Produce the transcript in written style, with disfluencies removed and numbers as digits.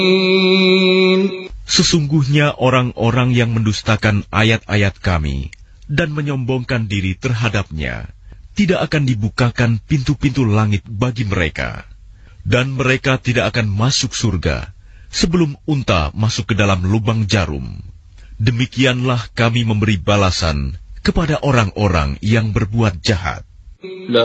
Sesungguhnya orang-orang yang mendustakan ayat-ayat kami dan menyombongkan diri terhadapnya, tidak akan dibukakan pintu-pintu langit bagi mereka. Dan mereka tidak akan masuk surga sebelum unta masuk ke dalam lubang jarum. Demikianlah kami memberi balasan kepada orang-orang yang berbuat jahat.